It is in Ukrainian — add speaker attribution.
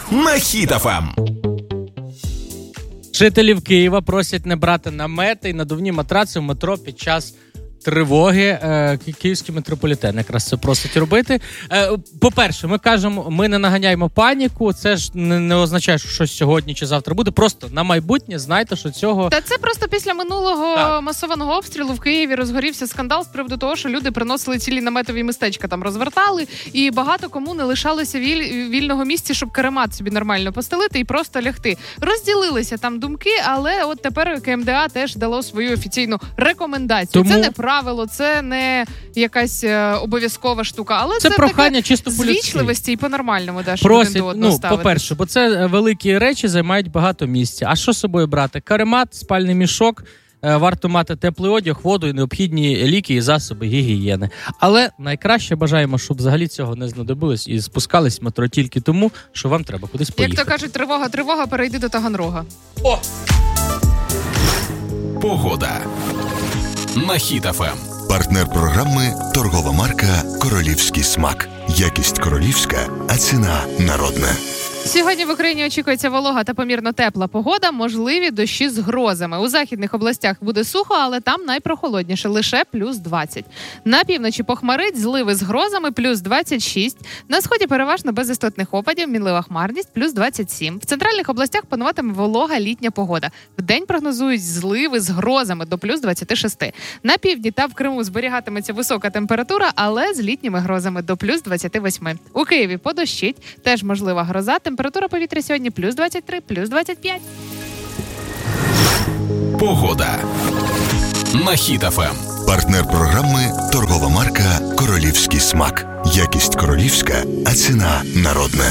Speaker 1: на Хіт ФМ.
Speaker 2: Жителів Києва просять не брати намети і надувні матраци в метро під час тривоги. Київський метрополітен якраз це просить робити. По-перше, ми кажемо, ми не наганяємо паніку. Це ж не означає, що щось сьогодні чи завтра буде. Просто на майбутнє знайте, що цього...
Speaker 3: Та це просто після минулого масованого обстрілу в Києві розгорівся скандал з приводу того, що люди приносили цілі наметові містечка, там розвертали, і багато кому не лишалося вільного місця, щоб каремат собі нормально постелити і просто лягти. Розділилися там думки, але от тепер КМДА теж дало свою офіційну рекомендацію. Це не правило, це не якась обов'язкова штука, але це
Speaker 2: прохання чисто
Speaker 3: звічливості і по-нормальному, щоб один до одного ставитись.
Speaker 2: По-перше, бо це великі речі займають багато місця. А що з собою брати? Каремат, спальний мішок, варто мати теплий одяг, воду і необхідні ліки і засоби гігієни. Але найкраще бажаємо, щоб взагалі цього не знадобилось і спускались в метро тільки тому, що вам треба кудись поїхати.
Speaker 3: Як то кажуть, тривога, перейди до Таганрога.
Speaker 1: О! Погода на Хіт ФМ.
Speaker 4: Партнер програми – торгова марка «Королівський смак». Якість королівська, а ціна народна.
Speaker 3: Сьогодні в Україні очікується волога та помірно тепла погода, можливі дощі з грозами. У західних областях буде сухо, але там найпрохолодніше, лише плюс 20. На півночі похмарить, зливи з грозами, плюс 26. На сході переважно без істотних опадів, мінлива хмарність, плюс 27. В центральних областях пануватиме волога літня погода. Вдень прогнозують зливи з грозами до плюс 26. На півдні та в Криму зберігатиметься висока температура, але з літніми грозами до плюс 28. У Києві подощить, теж можлива гроза. Температура повітря сьогодні плюс 23, плюс 25.
Speaker 1: Погода на Хіт ФМ.
Speaker 4: Партнер програми – торгова марка «Королівський смак». Якість королівська, а ціна народна.